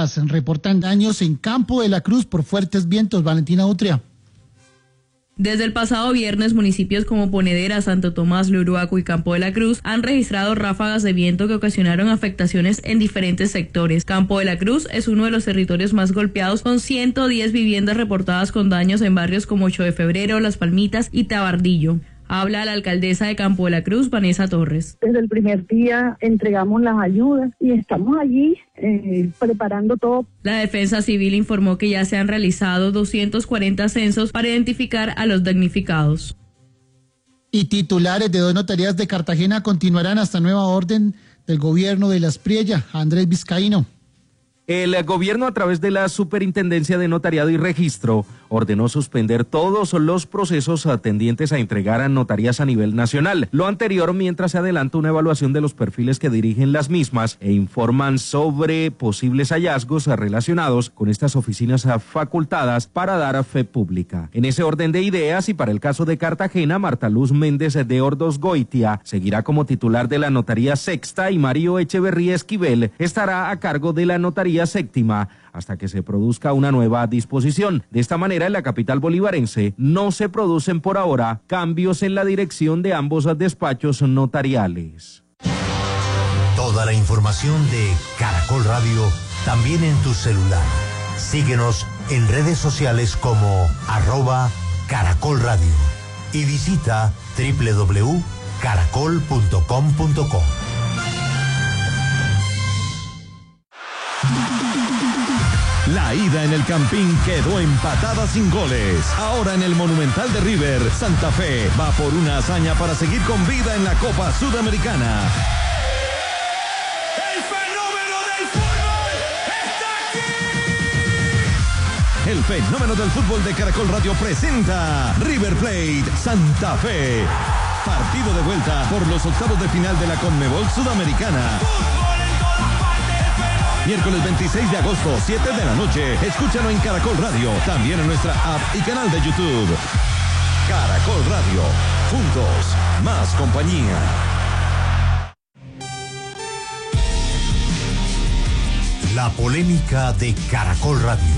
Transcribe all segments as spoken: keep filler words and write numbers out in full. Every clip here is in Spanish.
Paz reportan daños en Campo de la Cruz por fuertes vientos. Valentina Utria. Desde el pasado viernes, municipios como Ponedera, Santo Tomás, Luruaco y Campo de la Cruz han registrado ráfagas de viento que ocasionaron afectaciones en diferentes sectores. Campo de la Cruz es uno de los territorios más golpeados, con ciento diez viviendas reportadas con daños en barrios como ocho de febrero, Las Palmitas y Tabardillo. Habla la alcaldesa de Campo de la Cruz, Vanessa Torres. Desde el primer día entregamos las ayudas y estamos allí eh, preparando todo. La Defensa Civil informó que ya se han realizado doscientos cuarenta censos para identificar a los damnificados. Y titulares de dos notarías de Cartagena continuarán hasta nueva orden del gobierno de Las Priella. Andrés Vizcaíno. El gobierno, a través de la Superintendencia de Notariado y Registro, ordenó suspender todos los procesos tendientes a entregar a notarías a nivel nacional. Lo anterior mientras se adelanta una evaluación de los perfiles que dirigen las mismas e informan sobre posibles hallazgos relacionados con estas oficinas facultadas para dar fe pública. En ese orden de ideas, y para el caso de Cartagena, Marta Luz Méndez de Ordosgoitia seguirá como titular de la Notaría Sexta y Mario Echeverría Esquivel estará a cargo de la Notaría Séptima hasta que se produzca una nueva disposición. De esta manera, en la capital bolivarense no se producen por ahora cambios en la dirección de ambos despachos notariales. Toda la información de Caracol Radio también en tu celular. Síguenos en redes sociales como arroba Caracol Radio y visita doble u doble u doble u punto caracol punto com punto co. La ida en el Campín quedó empatada sin goles. Ahora en el Monumental de River, Santa Fe va por una hazaña para seguir con vida en la Copa Sudamericana. ¡El fenómeno del fútbol está aquí! El fenómeno del fútbol de Caracol Radio presenta River Plate Santa Fe. Partido de vuelta por los octavos de final de la Conmebol Sudamericana. Miércoles veintiséis de agosto, siete de la noche. Escúchalo en Caracol Radio, también en nuestra app y canal de YouTube. Caracol Radio, juntos, más compañía. La polémica de Caracol Radio.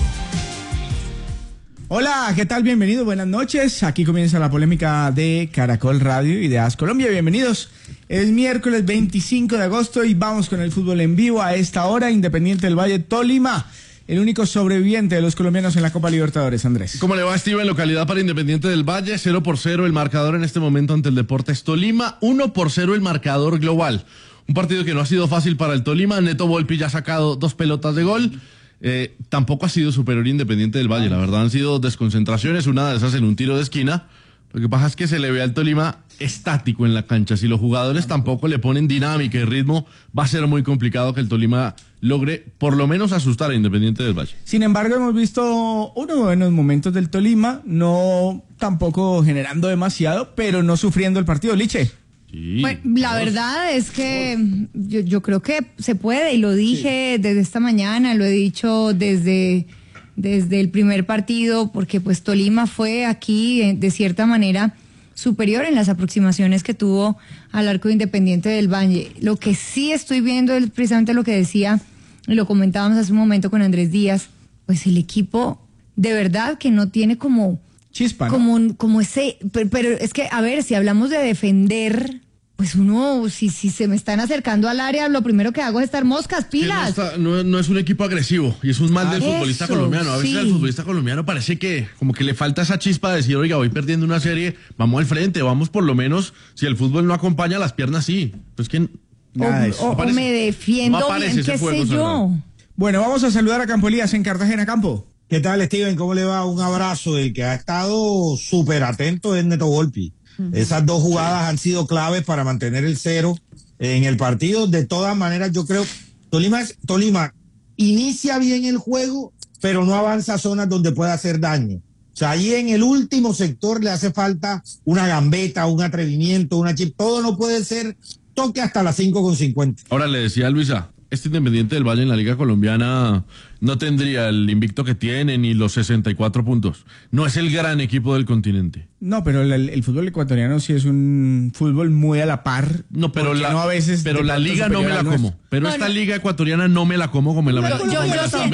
Hola, ¿qué tal? Bienvenidos, buenas noches. Aquí comienza la polémica de Caracol Radio y de A S Colombia. Bienvenidos. Es miércoles veinticinco de agosto y vamos con el fútbol en vivo a esta hora. Independiente del Valle, Tolima, el único sobreviviente de los colombianos en la Copa Libertadores, Andrés. ¿Cómo le va, Steven? Localidad para Independiente del Valle, cero por cero el marcador en este momento ante el Deportes Tolima, uno por cero el marcador global. Un partido que no ha sido fácil para el Tolima. Neto Volpi ya ha sacado dos pelotas de gol. Eh, tampoco ha sido superior Independiente del Valle, la verdad han sido desconcentraciones, una de esas en un tiro de esquina. Lo que pasa es que se le ve al Tolima estático en la cancha. Si los jugadores tampoco le ponen dinámica y ritmo, va a ser muy complicado que el Tolima logre por lo menos asustar a Independiente del Valle. Sin embargo, hemos visto unos buenos momentos del Tolima, no tampoco generando demasiado, pero no sufriendo el partido. Liche. Sí, bueno, la verdad es que yo, yo creo que se puede, y lo dije sí. desde esta mañana, lo he dicho desde, desde el primer partido, porque pues Tolima fue aquí de cierta manera superior en las aproximaciones que tuvo al arco Independiente del Valle. Lo que sí estoy viendo es precisamente lo que decía, y lo comentábamos hace un momento con Andrés Díaz, pues el equipo de verdad que no tiene como... Chispa, ¿no? Como, como ese, pero, pero es que, a ver, si hablamos de defender, pues uno, si, si se me están acercando al área, lo primero que hago es estar moscas, pilas. No, está, no, no es un equipo agresivo, y es un mal ah, del eso, futbolista colombiano. A veces sí. al futbolista colombiano parece que como que le falta esa chispa de decir, oiga, voy perdiendo una serie, vamos al frente, vamos por lo menos, si el fútbol no acompaña, las piernas sí. Pues que nada de eso. O, o me defiendo no bien, qué sé yo. Bueno, vamos a saludar a Campo Elías en Cartagena. Campo. ¿Qué tal, Steven? ¿Cómo le va? Un abrazo. El que ha estado súper atento es Neto Volpi. Uh-huh. Esas dos jugadas sí. han sido claves para mantener el cero en el partido. De todas maneras, yo creo Tolima, Tolima inicia bien el juego, pero no avanza a zonas donde pueda hacer daño. O sea, ahí en el último sector le hace falta una gambeta, un atrevimiento, una chip. Todo no puede ser toque hasta las cinco con cincuenta. Ahora le decía a Luisa, este Independiente del Valle en la Liga Colombiana no tendría el invicto que tiene ni los sesenta y cuatro puntos. No es el gran equipo del continente. No, pero el, el fútbol ecuatoriano sí es un fútbol muy a la par. No, pero la, no a veces pero la liga no me la como. Pero no, esta no. liga ecuatoriana no me la como como la yo, yo, yo